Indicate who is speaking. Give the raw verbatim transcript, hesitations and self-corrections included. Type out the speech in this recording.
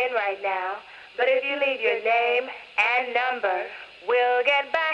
Speaker 1: in right now, but if you leave your name and number, we'll get back